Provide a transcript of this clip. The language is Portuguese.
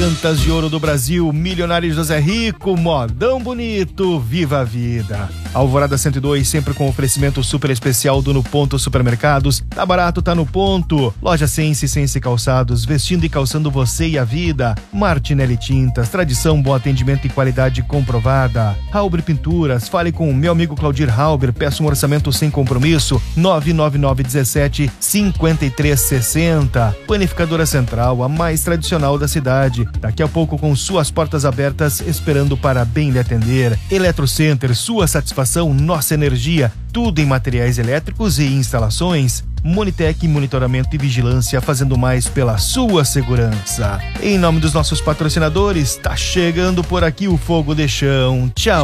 Cantas de Ouro do Brasil, Milionário José Rico, modão bonito, viva a vida. Alvorada 102, sempre com oferecimento super especial do No Ponto Supermercados. Tá barato, tá no ponto. Loja Sense Calçados, vestindo e calçando você e a vida. Martinelli Tintas, tradição, bom atendimento e qualidade comprovada. Halber Pinturas, fale com o meu amigo Claudir Halber, peça um orçamento sem compromisso, 99917-5360. Panificadora Central, a mais tradicional da cidade. Daqui a pouco com suas portas abertas, esperando para bem lhe atender. Eletrocenter, sua satisfação, nossa energia, tudo em materiais elétricos e instalações. Monitec, monitoramento e vigilância, fazendo mais pela sua segurança. Em nome dos nossos patrocinadores, tá chegando por aqui o Fogo de Chão. Tchau.